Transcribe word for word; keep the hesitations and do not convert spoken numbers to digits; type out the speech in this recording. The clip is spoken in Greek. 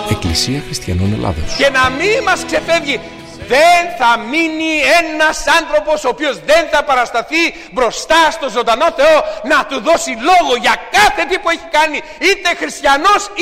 Εκκλησία Χριστιανών Ελλάδος. Και να μην μας ξεφεύγει, δεν θα μείνει ένας άνθρωπος ο οποίος δεν θα παρασταθεί μπροστά στο ζωντανό Θεό να του δώσει λόγο για κάθε τι που έχει κάνει, είτε χριστιανός